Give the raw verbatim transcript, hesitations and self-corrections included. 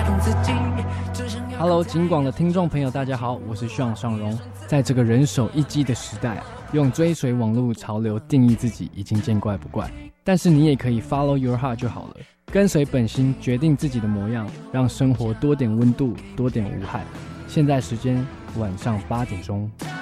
Hello， 警广的听众朋友，大家好，我是Sean尚荣。在这个人手一机的时代，用追随网络潮流定义自己已经见怪不怪，但是你也可以 follow your heart 就好了，跟随本心，决定自己的模样，让生活多点温度，多点无害。现在时间晚上八点钟。